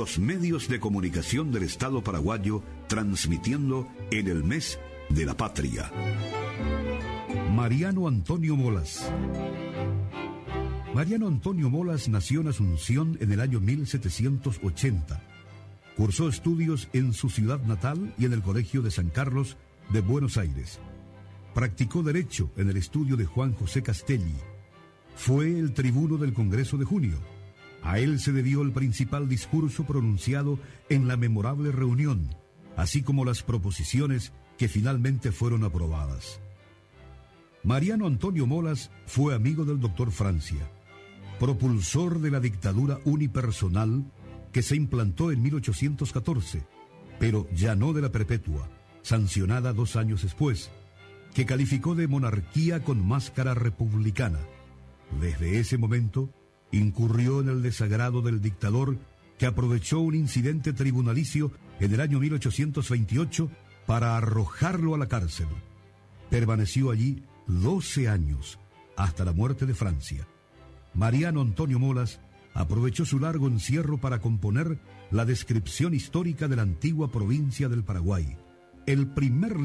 los medios de comunicación del Estado paraguayo transmitiendo en el mes de la patria. Mariano Antonio Molas. Mariano Antonio Molas nació en Asunción en el año 1780. Cursó estudios en su ciudad natal y en el Colegio de San Carlos de Buenos Aires. Practicó Derecho en el estudio de Juan José Castelli. Fue el tribuno del Congreso de Junio. A él se debió el principal discurso pronunciado en la memorable reunión, así como las proposiciones que finalmente fueron aprobadas. Mariano Antonio Molas fue amigo del doctor Francia, propulsor de la dictadura unipersonal que se implantó en 1814, pero ya no de la perpetua, sancionada 2 años después, que calificó de monarquía con máscara republicana. Desde ese momento, incurrió en el desagrado del dictador que aprovechó un incidente tribunalicio en el año 1828 para arrojarlo a la cárcel. Permaneció allí 12 años, hasta la muerte de Francia. Mariano Antonio Molas aprovechó su largo encierro para componer la descripción histórica de la antigua provincia del Paraguay, el primer